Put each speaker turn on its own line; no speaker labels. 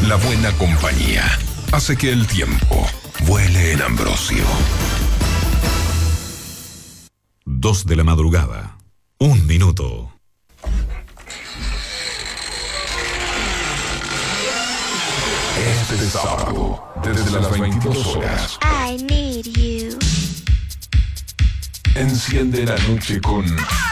La buena compañía hace que el tiempo vuele en Ambrosio.
2 de la madrugada, 1 minuto.
Este sábado, desde las 22 horas,
I need you.
enciende la noche con